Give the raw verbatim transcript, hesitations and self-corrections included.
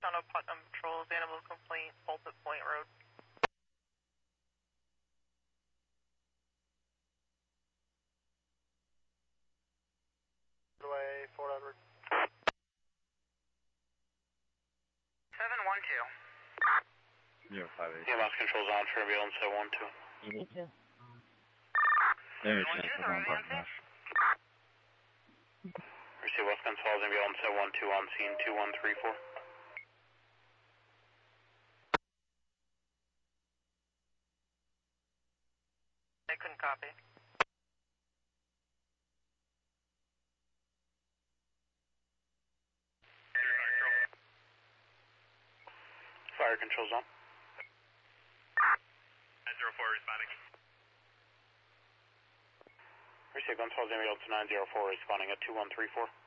Town of Putnam patrols, animal complaint, Pulpit Point Road. Way, Fort Edward. seven one two. Zero five eight. Yeah, lost controls on for ambulance seven one two. You need to. There is a couple on Park Nash. Receive Westbound Falls ambulance seven one two on scene two one three four. I couldn't copy. Fire controls on. nine zero four responding. Receive Guns Falls ambulance nine zero four responding at two one three four.